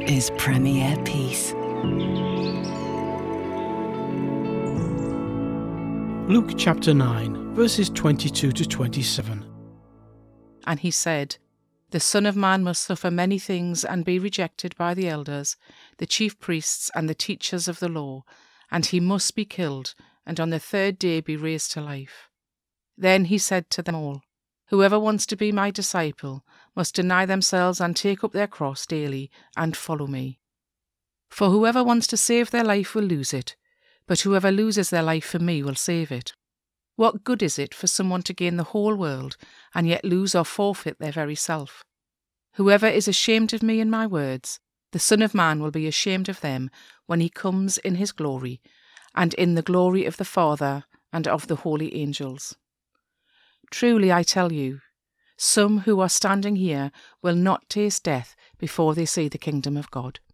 is Premier Peace. Luke chapter 9, verses 22 to 27. And he said, The Son of Man must suffer many things and be rejected by the elders, the chief priests and the teachers of the law, and he must be killed, and on the third day be raised to life. Then he said to them all, Whoever wants to be my disciple must deny themselves and take up their cross daily and follow me. For whoever wants to save their life will lose it, but whoever loses their life for me will save it. What good is it for someone to gain the whole world and yet lose or forfeit their very self? Whoever is ashamed of me and my words, the Son of Man will be ashamed of them when he comes in his glory, and in the glory of the Father and of the holy angels. Truly I tell you, some who are standing here will not taste death before they see the kingdom of God.